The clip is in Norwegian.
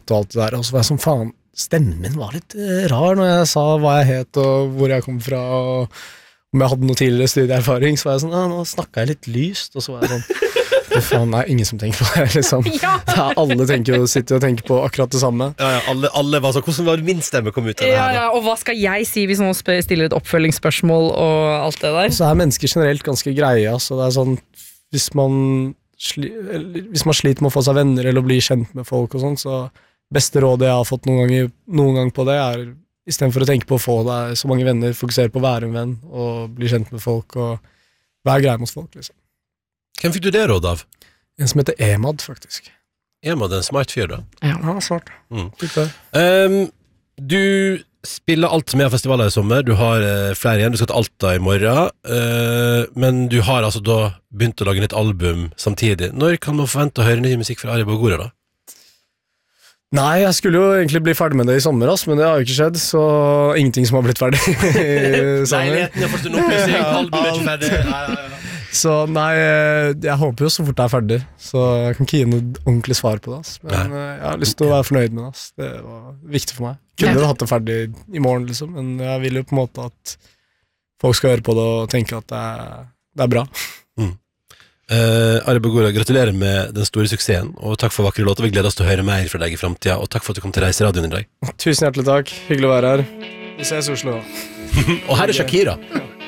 og alt det der, og så var jeg sånn, faen, stemmen min var litt rar når jeg sa hva jeg het, og hvor jeg kom fra, og om jeg hadde noe tidligere studieerfaring, så var jeg sånn, nå snakket jeg litt lyst, og så var jeg sånn, faen, det ingen som tenker på det, liksom. Alle sitter og tenker på akkurat det samme. Alle var sånn, hvordan var det min stemme kom ut av det her? Og hva skal jeg si hvis noen stiller et oppfølgingsspørsmål og alt det der? Så mennesker generelt ganske greie, så det sånn, hvis man sliter med å få seg venner eller bli kjent med folk og sånn, så beste rådet jeg har fått noen gang på det i stedet for å tenke på å få deg så mange venner, fokusere på å være en venn og bli kjent med folk og være grei mot folk, liksom. Hvem fikk du det råd av? En som heter Emad, faktisk. Emad er en smart fyr, da? Ja, smart. Du spiller alt som er festivaler i sommer, du har flere igjen, du skal til Alta i morgen, men du har altså da begynt å lage nytt album samtidig. Når kan man forvente å høre ny musikk fra Ari Bogora, da? Nei, jeg skulle jo egentlig bli ferdig med det i sommer, men det har jo ikke skjedd, så ingenting som har blitt ferdig i sommer. Leiligheten har fått en opplysning, albumet er ikke ferdig. Så nei, jeg håper jo så fort det er ferdig, så jeg kan ikke gi noe ordentlig svar på det, men jeg har lyst til å være fornøyd med det, det var viktig for meg. Kunne hatt det ferdig i morgen, liksom, men jeg vil jo på en måte at folk skal høre på det og tenke at det er bra. Ari Bogora, gratulerer med den store suksessen, og takk for vakre låter. Vi gleder oss til å høre mer fra deg i fremtiden, og takk for at du kom til Reiseradioen i dag. Tusen hjertelig takk, hyggelig å være her. Vi ses i Oslo. Og her er Shakira.